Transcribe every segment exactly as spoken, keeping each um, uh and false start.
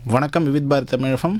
வணக்கம் விவித் பாரத் தமிழகம்.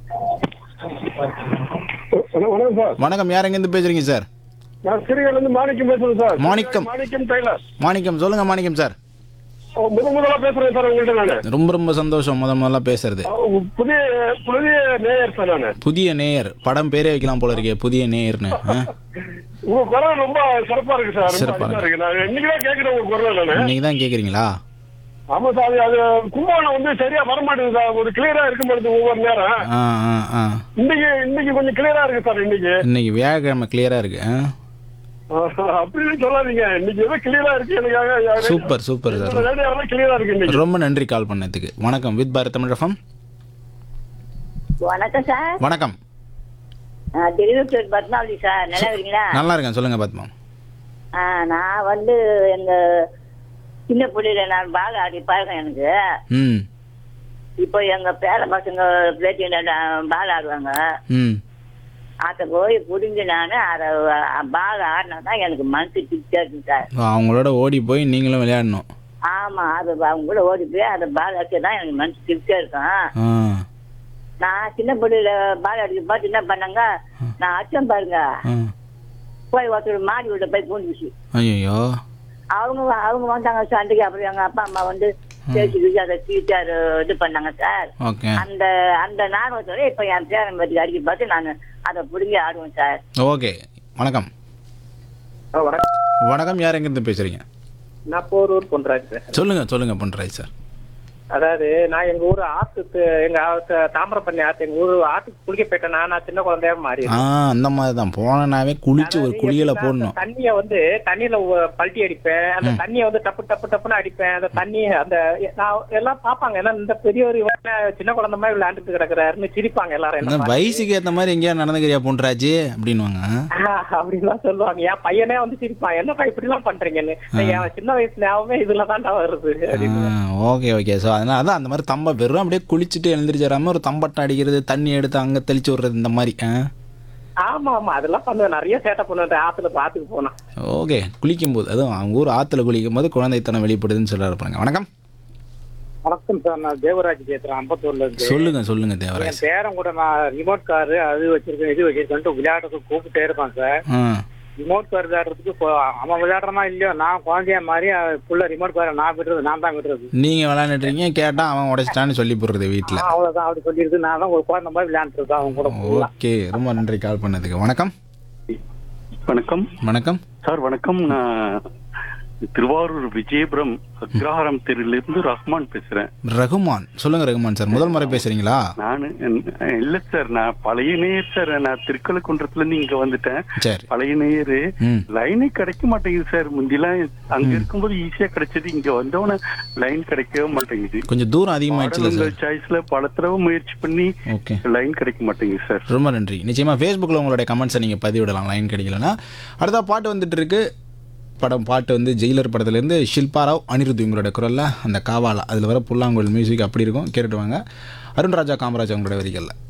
வணக்கம் சார். வணக்கம், யார் எங்கேருந்து பேசுறீங்க சார்? நான் சிறுகையிலிருந்து மாணிக்கம் பேசுறேன் சார். மாணிக்கம். மாணிக்கம் டெய்லர். மாணிக்கம், சொல்லுங்க மாணிக்கம் சார். முத முதலா பேசுறேன் சார் உங்கள்கிட்ட நானு. ரொம்ப ரொம்ப சந்தோஷம் முத முதல்ல பேசுறது. புதிய புதிய நேயர் சார் நானு. புதிய நேயர், படம் பேரே வைக்கலாம் போல இருக்கே, புதிய நேயர்னு. உங்க குரல் ரொம்ப சிறப்பா இருக்கு சார். சிறப்பா ரொம்ப இருக்கு. நான் இன்னைக்குதான் கேட்கிறேன் உங்க குரல் நானு. இன்னைக்கு தான் கேக்குறீங்களா? ஆமா சார். அது கும்பகோணம் வந்து சரியா வர மாட்டேங்குது சார். ஒரு கிளியரா இருக்க மாட்டேங்குது ஒவ்வொரு நேரம். ஆ ஆ ஆ இன்னைக்கு இன்னைக்கு கொஞ்சம் கிளியரா இருக்கு சார். இன்னைக்கு இன்னைக்கு வியாழக்கிழமை கிளியரா இருக்கு. அப்படின்னு சொல்லாதீங்க. இன்னைக்கு ஏதோ கிளியரா இருக்கு எனக்கு. சூப்பர் சூப்பர் சார், கிளியரா இருக்கு இன்னைக்கு. ரொம்ப நன்றி கால் பண்ணதுக்கு. வணக்கம் வித் பாரத் தமிழகம். வணக்கம் சார். வணக்கம். திருவள்ளூர் பத்மாவதி சார், நல்லா இருக்கீங்களா? நல்லா இருக்கேன், சொல்லுங்க பத்மா. நான் வந்து எங்க சின்ன பிள்ளையில நான் பால் ஆடி பழக்கம் எனக்கு. ம் இப்போ எங்க பேர பசங்க பிளேட்டில பால் ஆடுவாங்க. ம் அதை போய் புரிஞ்சு நான் அதை பால் ஆடினா தான் எனக்கு மனசு திருப்தியா இருக்கு சார். அவங்களோட ஓடி போய் நீங்களும் விளையாடணும். ஆமா, அது அவங்க கூட ஓடி போய் அதை பால் அடிச்சா தான் எனக்கு மனசு திருப்தியா இருக்கும். நான் சின்ன பிள்ளையில பால் அடிக்க பார்த்து என்ன பண்ணாங்க, நான் அச்சம் பாருங்க போய் ஒருத்தர் மாடி விட போய் பூந்துச்சு. ஐயோ, அவங்க அவங்க வந்தாங்க சண்டைக்கு. அப்புறம் எங்க அப்பா அம்மா வந்து பேசிக்கிட்டு அதை சீட்டாரு இது பண்ணாங்க சார். அந்த அந்த ஞாபகத்தோட இப்ப என் பேரன் பத்தி அடிக்க பார்த்து நான் அதை புடுங்கி ஆடுவேன் சார். ஓகே, வணக்கம். வணக்கம், யார் எங்கிருந்து பேசுறீங்க? நான் போரூர் பொன்ராஜ் சார். சொல்லுங்க சொல்லுங்க பொன்ராஜ் சார். அதாவது நான் எங்க ஊர் ஆத்துக்கு எங்க தாமிரபரணி ஆத்து எங்க ஊர் ஆத்துக்கு குளிக்க போயிட்டேன். நான் சின்ன குழந்தையா மாறி அந்த மாதிரி தான் போனாவே குளிச்சு ஒரு குளியல போடணும். தண்ணிய வந்து தண்ணியில பல்ட்டி அடிப்பேன். அந்த தண்ணிய வந்து டப்பு டப்பு டப்புன்னு அடிப்பேன். அந்த தண்ணி அந்த நான் எல்லாம் பாப்பாங்க, ஏன்னா இந்த பெரியவர் சின்ன குழந்தை மாதிரி விளையாண்டுட்டு கிடக்குறாருன்னு சிரிப்பாங்க எல்லாரும். வயசுக்கு ஏத்த மாதிரி எங்கேயா நடந்துக்கிறியா பொன்ராஜ் அப்படின்னுவாங்க. அப்படின்லாம் சொல்லுவாங்க. என் பையனே வந்து சிரிப்பான், என்னப்பா இப்படி எல்லாம் பண்றீங்கன்னு. என் சின்ன வயசு ஞாபகமே இதுல தான்டா வருது. Okay okay. ஸோ அதனால தான் அந்த மாதிரி தம்ப வெறும் அப்படியே குளிச்சுட்டு எழுந்திரிச்சிடாம ஒரு தம்பட்டம் அடிக்கிறது, தண்ணி எடுத்து அங்கே தெளிச்சு விடுறது, இந்த மாதிரி. ஆமா ஆமா, அதெல்லாம் பண்ணுவேன். நிறைய சேட்டை பண்ணுவேன் ஆத்துல பாத்துக்கு போனா. ஓகே, குளிக்கும் போது அதுவும் அவங்க ஊர் ஆத்துல குளிக்கும் போது குழந்தைத்தனம் வெளிப்படுதுன்னு சொல்ல இருப்பாங்க. வணக்கம். வணக்கம் சார், நான் தேவராஜ் பேசுறேன், அம்பத்தூர்ல இருந்து. சொல்லுங்க சொல்லுங்க தேவராஜ். பேரன் கூட நான் ரிமோட் காரு அது வச்சிருக்கேன் இது வச்சிருக்கேன் விளையாடுறதுக்கு கூப்பிட்டே இருப்பான் சார். ரிமோட் கார் விளையாடுறதுக்கு அவன் விளையாடுறமா இல்லையோ நான் குழந்தைய மாதிரி புள்ள ரிமோட் காரை நான் விடுறது, நான் தான் விடுறது. நீங்க விளையாண்டுறீங்க, கேட்டா அவன் உடைச்சிட்டான்னு சொல்லி போடுறது வீட்டுல. அவ்வளவுதான், அப்படி சொல்லியிருக்கு. நான் தான் ஒரு குழந்தை மாதிரி விளையாண்டு இருக்கேன் அவன் கூட. ஓகே, ரொம்ப நன்றி கால் பண்ணதுக்கு. வணக்கம். வணக்கம். வணக்கம் சார். வணக்கம். நான் திருவாரூர் விஜயபுரம் அக்ரஹாரம் தெருவிலிருந்து ரஹ்மான் பேசுறேன். ரகுமான், சொல்லுங்க ரகுமான் சார். முதல் முறை பேசுறீங்களா? நானு இல்ல சார், நான் பழைய நேயர் சார். நான் திருக்கழுக்குன்றத்துல இருந்து இங்க வந்துட்டேன். பழைய நேயரு. லைனே கிடைக்க மாட்டேங்குது சார். முந்திலாம் அங்க இருக்கும்போது ஈஸியா கிடைச்சது, இங்க வந்தவன லைன் கிடைக்கவே மாட்டேங்குது. கொஞ்சம் தூரம் அதிகமாயிடுச்சு. சாய்ஸ்ல பல தடவை முயற்சி பண்ணி லைன் கிடைக்க மாட்டேங்குது சார். ரொம்ப நன்றி. நிச்சயமா ஃபேஸ்புக்ல உங்களுடைய கமெண்ட்ஸை நீங்க பதிவிடலாம் லைன் கிடைக்கலன்னா. அடுத்த பாட்டு வந்துட்டு இருக்கு. படம் பாட்டு வந்து ஜெயிலர் படத்துலேருந்து ஷில்பாராவ் அனிருத் இவங்களோட குரலில் அந்த காவாலா அதில் வர புல்லாங்குழல் மியூசிக் அப்படி இருக்கும், கேட்டுட்டு வாங்க. அருண்ராஜா காமராஜ் அவங்களோட வரிகளில்.